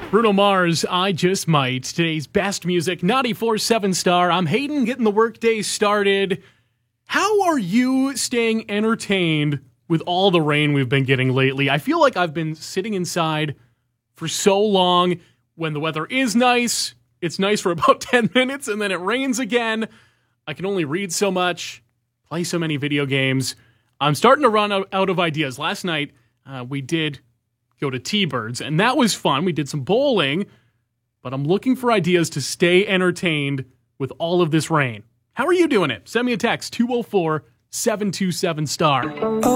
Bruno Mars, I Just Might. Today's best music, 94.7 Star. I'm Hayden, getting the workday started. How are you staying entertained with all the rain we've been getting lately? I feel like I've been sitting inside for so long. When the weather is nice, it's nice for about 10 minutes, and then it rains again. I can only read so much, play so many video games. I'm starting to run out of ideas. Last night, we did go to T-Birds, and that was fun. We did some bowling, but I'm looking for ideas to stay entertained with all of this rain. How are you doing it? Send me a text, 204-727-STAR.